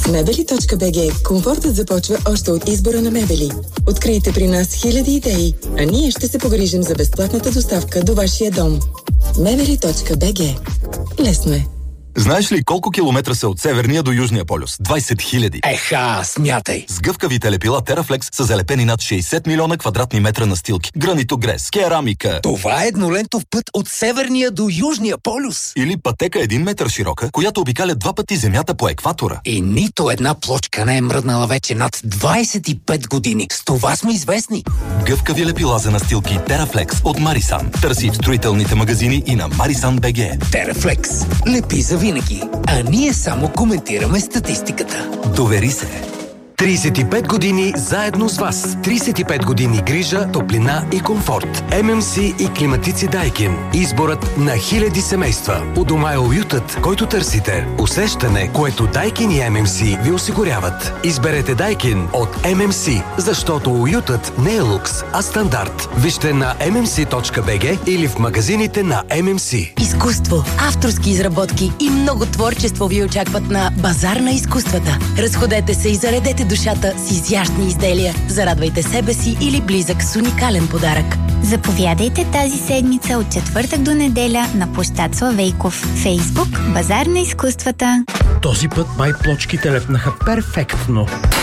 Мебели.bg. Комфортът започва още от избора на мебели. Открийте при нас хиляди идеи, а ние ще се погрижим за безплатната доставка до вашия дом. Мебели.bg. Лесно е. Знаеш ли колко километра са от Северния до Южния полюс? 20 хиляди. Еха, смятай! С гъвкавите лепила TerraFlex са залепени над 60 милиона квадратни метра настилки. Гранитогрес, керамика. Това е еднолентов път от Северния до Южния полюс. Или пътека 1 метър широка, която обикаля 2 пъти Земята по екватора. И нито една плочка не е мръднала вече над 25 години. С това сме известни. Гъвкави лепила за настилки TerraFlex от Marisan. Търси в строителните магазини и на Marisan.bg. TerraFlex. Лепи за винаги. А ние само коментираме статистиката. Довери се. 35 години заедно с вас. 35 години грижа, топлина и комфорт. ММС и климатици Дайкин. Изборът на хиляди семейства. У дома е уютът, който търсите. Усещане, което Дайкин и ММС ви осигуряват. Изберете Дайкин от ММС, защото уютът не е лукс, а стандарт. Вижте на mmc.bg или в магазините на ММС. Изкуство, авторски изработки и много творчество ви очакват на Базар на изкуствата. Разходете се и заредете душата с изящни изделия. Зарадвайте себе си или близък с уникален подарък. Заповядайте тази седмица от четвъртък до неделя на площад Славейков. Фейсбук, Базар на изкуствата. Този път май плочките лепнаха перфектно.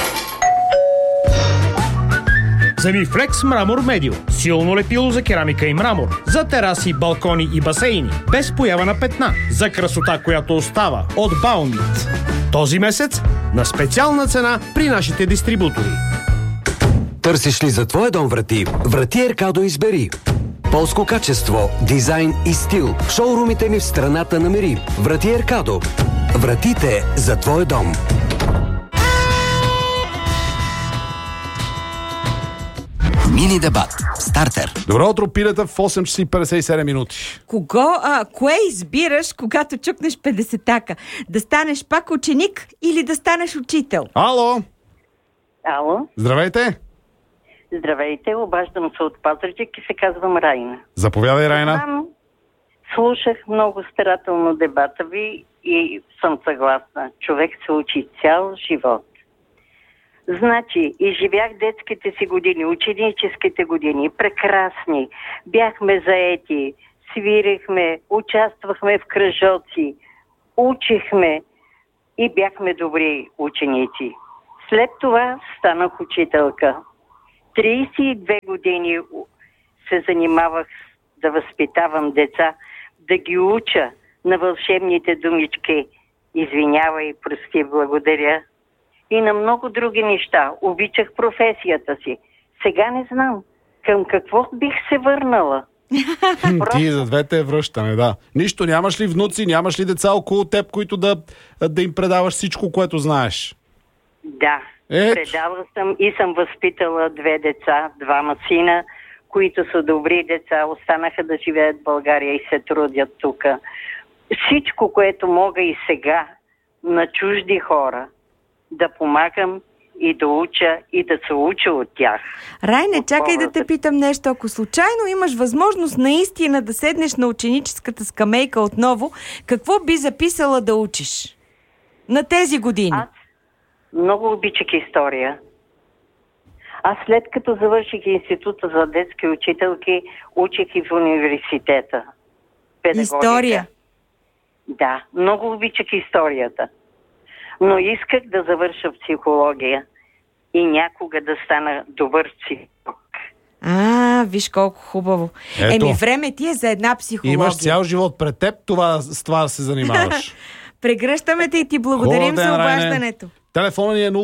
Семифлекс Мрамор Медио. Силно лепило за керамика и мрамор. За тераси, балкони и басейни. Без поява на петна. За красота, която остава. От Баумит. Този месец на специална цена при нашите дистрибутори. Търсиш ли за твоя дом врати? Врати Еркадо избери. Полско качество, дизайн и стил. В шоурумите ни в страната намери. Врати Еркадо. Вратите за твоя дом. Мини дебат. Стартер. Добро утро, пилета, в 8 часа и 57 минути. Кое избираш, когато чукнеш 50-така? Да станеш пак ученик или да станеш учител? Ало! Ало? Здравейте! Здравейте, обаждам се от Пазарджик и се казвам Райна. Заповядай, Райна. Слушах много старателно дебата ви и съм съгласна. Човек се учи цял живот. Значи, изживях детските си години, ученическите години, прекрасни. Бяхме заети, свирехме, участвахме в кръжоци, учихме и бяхме добри ученици. След това станах учителка. 32 години се занимавах да възпитавам деца, да ги уча на вълшебните думички. Извинявай, прости, благодаря. И на много други неща. Обичах професията си. Сега не знам към какво бих се върнала. Ти за двете е връщане, да. Нищо, нямаш ли внуци, нямаш ли деца около теб, които да им предаваш всичко, което знаеш? Да, предала съм и съм възпитала 2 деца, 2 сина, които са добри деца, останаха да живеят в България и се трудят тук. Всичко, което мога и сега на чужди хора, да помагам и да уча и да се уча от тях. Райне, чакай да те питам нещо. Ако случайно имаш възможност наистина да седнеш на ученическата скамейка отново, какво би записала да учиш на тези години? Аз много обичах история. Аз след като завърших института за детски учителки, учих и в университета. Педагогика. История? Да, много обичах историята. Но исках да завърша психология и някога да стана добър психолог. Виж колко хубаво. Време ти е за една психология. Имаш цял живот пред теб, с това се занимаваш. Прегръщаме те и ти благодарим за обаждането. Телефонът ни е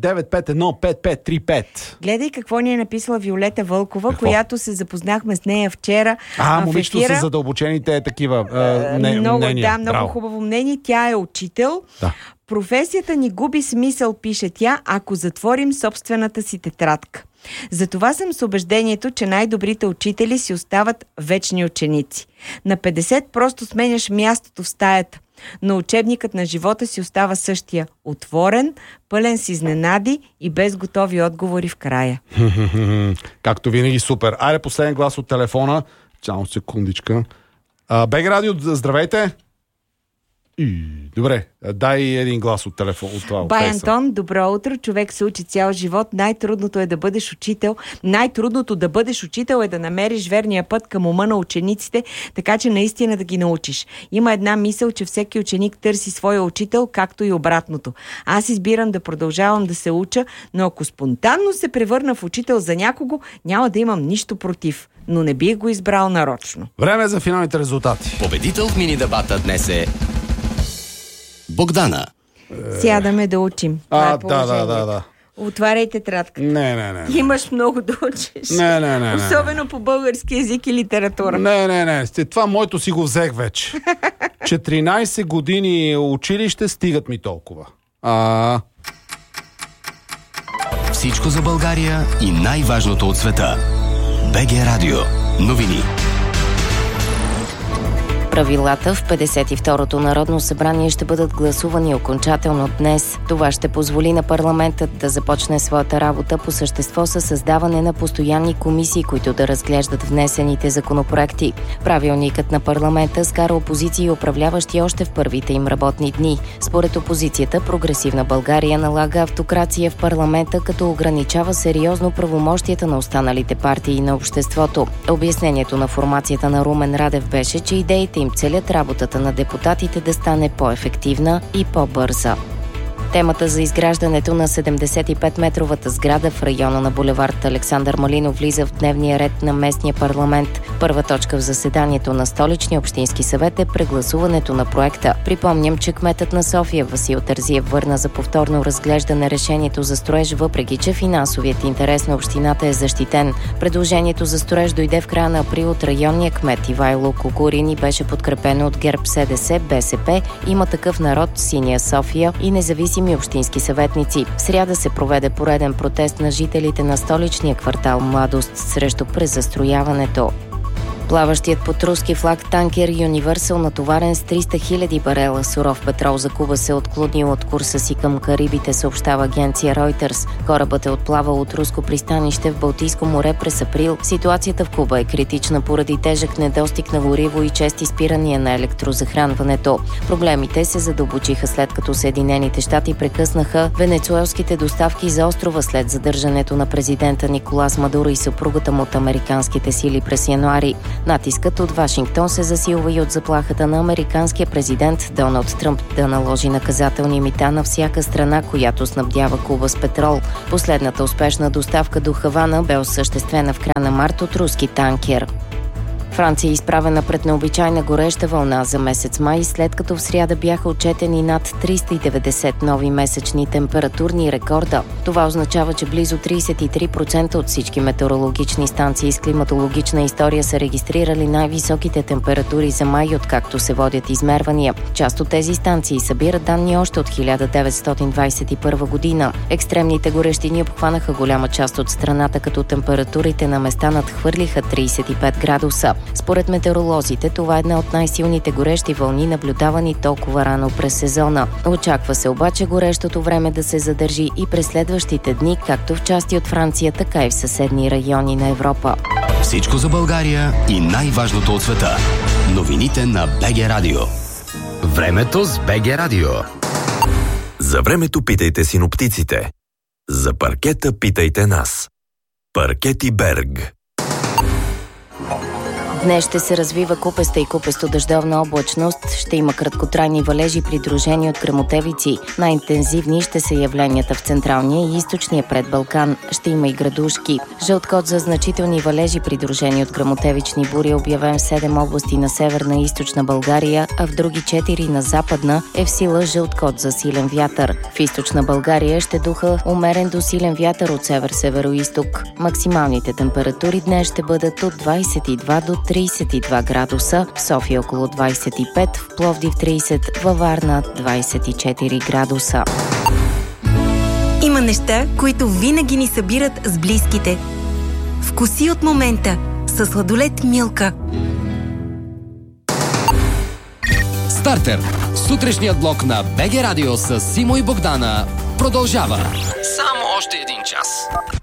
02-951-5535. Гледай какво ни е написала Виолета Вълкова, която се запознахме с нея вчера в момичето ефира. с задълбочените такива мнения. Много хубаво мнение. Тя е учител. Да. Професията ни губи смисъл, пише тя, ако затворим собствената си тетрадка. Затова съм с убеждението, че най-добрите учители си остават вечни ученици. На 50 просто сменяш мястото в стаята, но учебникът на живота си остава същия. Отворен, пълен с изненади и без готови отговори в края. Както винаги, супер. Айде, последен глас от телефона. Чао, секундичка. БГ Радио, здравейте! Добре, дай един глас от телефон. От това, Бай Антон, добро утро. Човек се учи цял живот. Най-трудното да бъдеш учител е да намериш верния път към ума на учениците, така че наистина да ги научиш. Има една мисъл, че всеки ученик търси своя учител, както и обратното. Аз избирам да продължавам да се уча, но ако спонтанно се превърна в учител за някого, няма да имам нищо против. Но не бих го избрал нарочно. Време за финалните резултати. Победител в мини-дебата днес е Богдана. Сядаме да учим. Да. Отваряйте тетрадка. Не. Имаш много да учиш. Не. Особено по български език и литература. Не. Това моето си го взех вече. 14 години училище, стигат ми толкова. Всичко за България и най-важното от света. БГ Радио. Новини. Правилата в 52-то Народно събрание ще бъдат гласувани окончателно днес. Това ще позволи на парламентът да започне своята работа по същество със създаване на постоянни комисии, които да разглеждат внесените законопроекти. Правилникът на парламента скара опозиция и управляващи още в първите им работни дни. Според опозицията, Прогресивна България налага автокрация в парламента, като ограничава сериозно правомощията на останалите партии на обществото. Обяснението на формацията на Румен Радев беше, че идеите им целят работата на депутатите да стане по-ефективна и по-бърза. Темата за изграждането на 75-метровата сграда в района на булевард Александър Малинов влиза в дневния ред на местния парламент. Първа точка в заседанието на Столичния общински съвет е прегласуването на проекта. Припомням, че кметът на София Васил Терзиев върна за повторно разглеждане решението за строеж, въпреки че финансовият интерес на общината е защитен. Предложението за строеж дойде в края на април от районния кмет Ивайло Кукурин и беше подкрепено от ГЕРБ, СДС, БСП, Има такъв народ, Синя София и независими общински съветници. В сряда се проведе пореден протест на жителите на столичния квартал Младост срещу презастрояването. Плаващият под руски флаг танкер Юниверсал, натоварен с 300 000 барела суров петрол за Куба, се отклонил от курса си към Карибите, съобщава агенция Reuters. Корабът е отплавал от руско пристанище в Балтийско море през април. Ситуацията в Куба е критична поради тежък недостиг на гориво и чести спирания на електрозахранването. Проблемите се задълбочиха след като Съединените щати прекъснаха венецуелските доставки за острова след задържането на президента Николас Мадуро и съпругата му от американските сили през януари. Натискът от Вашингтон се засилва и от заплахата на американския президент Доналд Тръмп да наложи наказателни мита на всяка страна, която снабдява Куба с петрол. Последната успешна доставка до Хавана бе осъществена в края на март от руски танкер. Франция е изправена пред необичайна гореща вълна за месец май, след като в сряда бяха отчетени над 390 нови месечни температурни рекорда. Това означава, че близо 33% от всички метеорологични станции с климатологична история са регистрирали най-високите температури за май, откакто се водят измервания. Част от тези станции събират данни още от 1921 година. Екстремните горещини обхванаха голяма част от страната, като температурите на места надхвърлиха 35 градуса. Според метеоролозите, това е една от най-силните горещи вълни, наблюдавани толкова рано през сезона. Очаква се обаче горещото време да се задържи и през следващите дни, както в части от Франция, така и в съседни райони на Европа. Всичко за България и най-важното от света. Новините на БГ Радио. Времето с БГ Радио. За времето питайте синоптиците. За паркета питайте нас. Паркети Берг. Днес ще се развива купеста и купесто-дъждовна облачност. Ще има краткотрайни валежи, придружени от гръмотевици. Най-интензивни ще са явленията в централния и източния предбалкан. Ще има и градушки. Жълт код за значителни валежи, придружени от гръмотевични бури, обявен в 7 области на северна и източна България, а в други 4 на западна е в сила жълт код за силен вятър. В източна България ще духа умерен до силен вятър от север-североизток. Максималните температури днес ще бъдат от 22 до 32 градуса, в София около 25, в Пловдив 30, във Варна 24 градуса. Има неща, които винаги ни събират с близките. Вкуси от момента със сладолед Милка. Стартер. Сутрешният блок на БГ Радио с Симо и Богдана продължава. Само още един час.